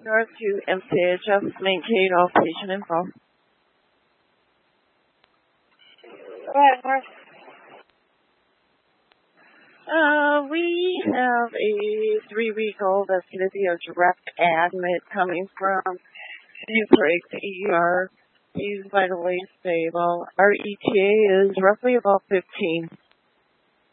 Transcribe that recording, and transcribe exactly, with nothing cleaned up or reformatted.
North to M C H F, maintain all patient info. Go ahead, North. Uh, we have a three-week-old that's going to be a direct admit coming from New Craig E R. He's vitally stable. Our E T A is roughly about fifteen.